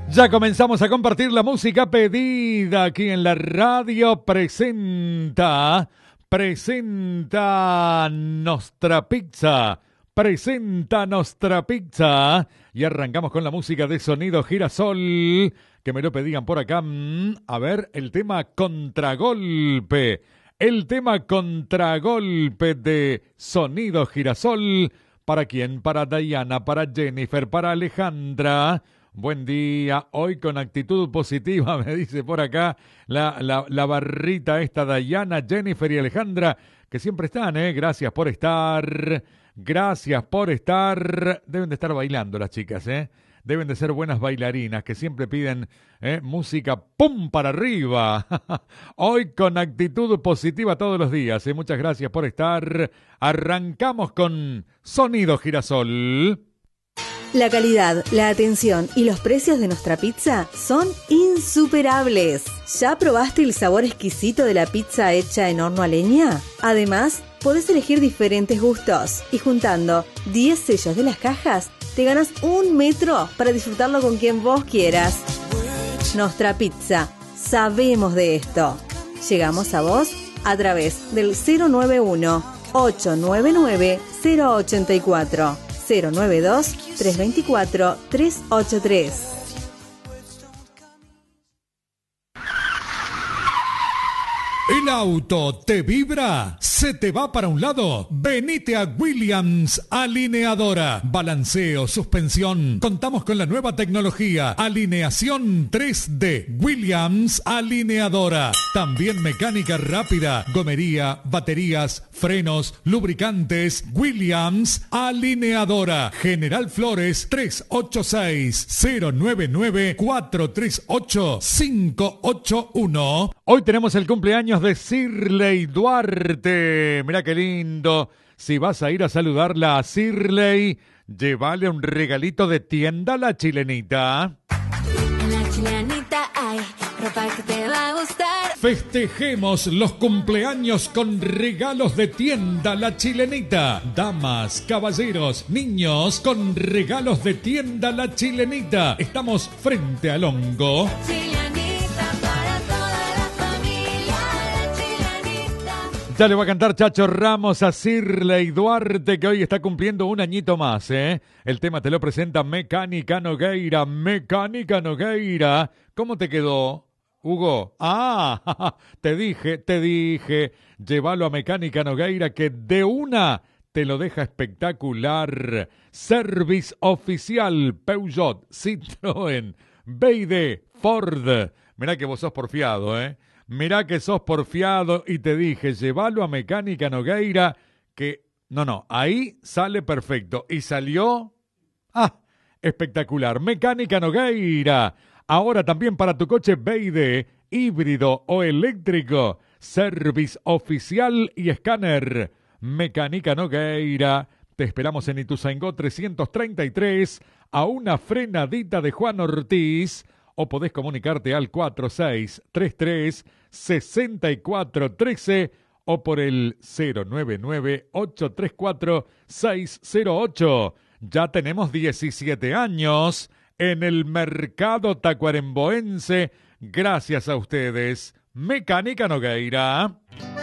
Ya comenzamos a compartir la música pedida aquí en la radio. Presenta Nostra Pizza. Presenta Nostra Pizza. Y arrancamos con la música de Sonido Girasol, que me lo pedían por acá. A ver, el tema Contragolpe. El tema Contragolpe de Sonido Girasol. ¿Para quién? Para Diana, para Jennifer, para Alejandra. Buen día, hoy con actitud positiva, me dice por acá la barrita esta, Diana, Jennifer y Alejandra, que siempre están, gracias por estar, deben de estar bailando las chicas, deben de ser buenas bailarinas, que siempre piden música ¡pum! Para arriba, hoy con actitud positiva todos los días, muchas gracias por estar, arrancamos con Sonido Girasol. La calidad, la atención y los precios de nuestra pizza son insuperables. ¿Ya probaste el sabor exquisito de la pizza hecha en horno a leña? Además, podés elegir diferentes gustos y juntando 10 sellos de las cajas, te ganas 1 metro para disfrutarlo con quien vos quieras. Nostra Pizza, sabemos de esto. Llegamos a vos a través del 091-899-084. 092-324-383. ¿El auto te vibra? ¿Se te va para un lado? Venite a Williams Alineadora. Balanceo, suspensión. Contamos con la nueva tecnología. Alineación 3D. Williams Alineadora. También mecánica rápida. Gomería, baterías, frenos, lubricantes. Williams Alineadora. General Flores 386-099-438-581. Hoy tenemos el cumpleaños de Shirley Duarte. Mirá qué lindo. Si vas a ir a saludarla a Shirley, llévale un regalito de tienda a la Chilenita. En la Chilenita hay ropa que te va a gustar. Festejemos los cumpleaños con regalos de tienda La Chilenita. Damas, caballeros, niños, con regalos de tienda La Chilenita. Estamos frente al Hongo. Chilenita para toda la familia. La Chilenita. Ya le va a cantar Chacho Ramos a Shirley Duarte, que hoy está cumpliendo 1 añito más, El tema te lo presenta Mecánica Nogueira. Mecánica Nogueira. ¿Cómo te quedó, Hugo? Te dije, llévalo a Mecánica Nogueira, que de una te lo deja espectacular. Service oficial Peugeot, Citroën, BYD, Ford. Mirá que vos sos porfiado, Mirá que sos porfiado y te dije, llévalo a Mecánica Nogueira, que no, ahí sale perfecto. Y salió, espectacular. Mecánica Nogueira. Ahora también para tu coche BYD, híbrido o eléctrico. Service oficial y escáner. Mecánica Nogueira. Te esperamos en Ituzaingó 333, a una frenadita de Juan Ortiz. O podés comunicarte al 4633-6413 o por el 099-834-608. Ya tenemos 17 años en el mercado tacuaremboense. Gracias a ustedes. Mecánica Nogueira.